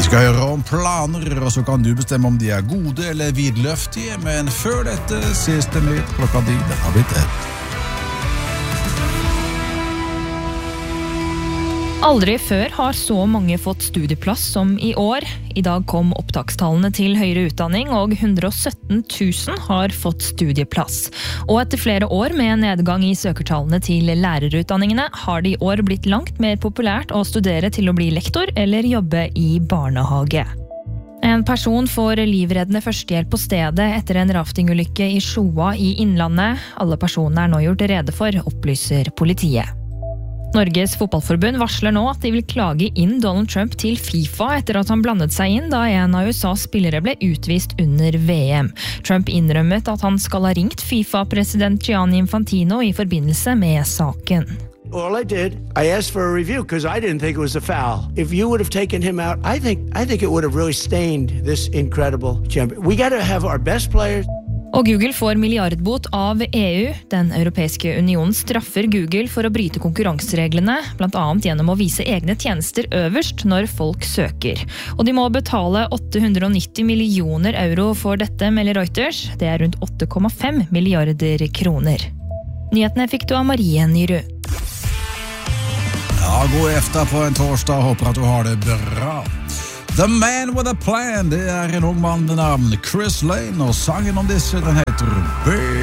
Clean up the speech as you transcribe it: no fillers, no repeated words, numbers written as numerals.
skal høre om planer, og så kan du bestemme om de gode eller vidløftige, men før dette, siste nytt klokka 10, den har blitt 1. Aldri før har så mange fått studieplass som i år. I dag kom opptakstallene til høyere utdanning, og 117 000 har fått studieplass. Og etter flere år med nedgang i søkertallene til lærerutdanningene, har det i år blitt langt mer populært å studere til å bli lektor eller jobbe i barnehage. En person får livreddende førstehjelp på stedet etter en raftingulykke i Sjoa i Innlandet. Alle personene er nå gjort rede for, opplyser politiet. Norges fotballforbund varsler nå at de vil klage inn Donald Trump til FIFA etter at han blandet seg inn da en av USAs spillere ble utvist under VM. Trump innrømmet at han skal ha ringt FIFA-president Gianni Infantino i forbindelse med saken. All I did, I asked for a review because I didn't think it was a foul. If you would have taken him out, I think it would have really stained this incredible champion. We got to have our best players. Og Google får milliardbot av EU. Den europeiske unionen straffer Google for å bryte konkurransereglene, blant annet gjennom å vise egne tjenester øverst når folk søker. Og de må betale 890 millioner euro for dette, melder Reuters. Det er rundt 8,5 milliarder kroner. Nyhetene fikk du av Marie Nyrud. Ja, god efter på en torsdag, håper at du har det bra. The Man With A Plan, det er en ung mann med navn Chris Lane, og sangen om disse, den heter